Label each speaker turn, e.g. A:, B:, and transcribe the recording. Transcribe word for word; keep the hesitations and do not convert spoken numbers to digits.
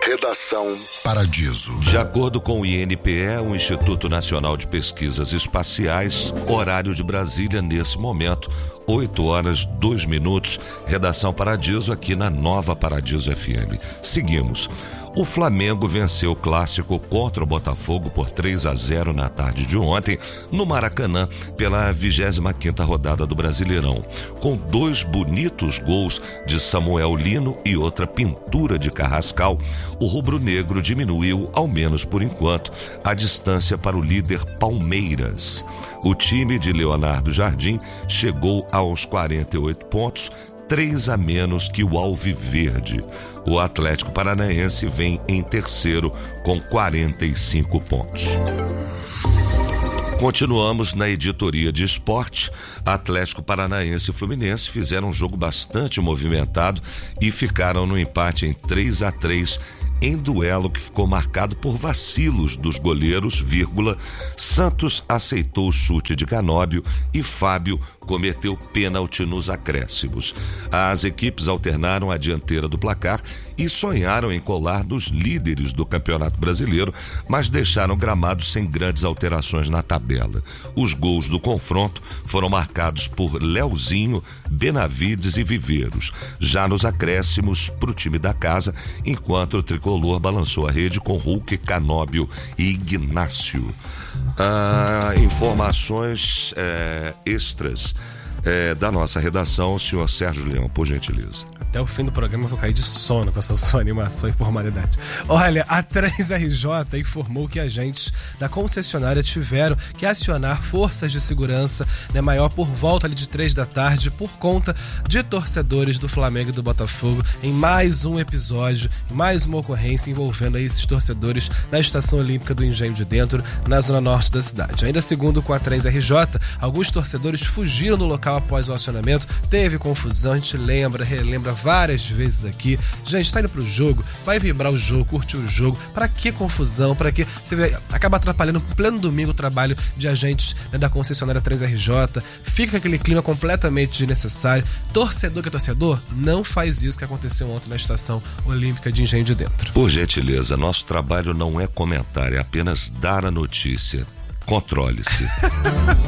A: Redação Paradiso.
B: De acordo com o I N P E, o Instituto Nacional de Pesquisas Espaciais, horário de Brasília nesse momento, oito horas, dois minutos, Redação Paradiso aqui na Nova Paradiso F M. Seguimos. O Flamengo venceu o clássico contra o Botafogo por três a zero na tarde de ontem, no Maracanã, pela vigésima quinta rodada do Brasileirão. Com dois bonitos gols de Samuel Lino e outra pintura de Carrascal, o rubro-negro diminuiu, ao menos por enquanto, a distância para o líder Palmeiras. O time de Leonardo Jardim chegou aos quarenta e oito pontos, três a menos que o Alviverde. O Atlético Paranaense vem em terceiro com quarenta e cinco pontos. Continuamos na editoria de esporte. Atlético Paranaense e Fluminense fizeram um jogo bastante movimentado e ficaram no empate em três a três, em duelo que ficou marcado por vacilos dos goleiros, vírgula, Santos aceitou o chute de Canóbio e Fábio cometeu pênalti nos acréscimos. As equipes alternaram a dianteira do placar e sonharam em colar dos líderes do Campeonato Brasileiro, mas deixaram o gramado sem grandes alterações na tabela. Os gols do confronto foram marcados por Leozinho, Benavides e Viveiros. Já nos acréscimos, para o time da casa, enquanto o tricolor balançou a rede com Hulk, Canóbio e Ignácio. Ah, informações é, extras é, da nossa redação, o senhor Sérgio Leão, por gentileza.
C: Até o fim do programa eu vou cair de sono com essa sua animação e formalidade. Olha, a três R J informou que agentes da concessionária tiveram que acionar forças de segurança, né, maior por volta ali de três da tarde, por conta de torcedores do Flamengo e do Botafogo, em mais um episódio, mais uma ocorrência envolvendo aí esses torcedores na Estação Olímpica do Engenho de Dentro, na zona norte da cidade. Ainda segundo com a três R J, alguns torcedores fugiram do local após o acionamento, teve confusão, a gente lembra, relembra várias vezes aqui. Gente, tá indo pro jogo, vai vibrar o jogo, curtir o jogo. Pra que confusão? Pra que você vê, acaba atrapalhando em pleno domingo o trabalho de agentes, né, da concessionária três R J. Fica aquele clima completamente desnecessário. Torcedor que é torcedor, não faz isso que aconteceu ontem na Estação Olímpica de Engenho de Dentro.
B: Por gentileza, nosso trabalho não é comentar, é apenas dar a notícia. Controle-se.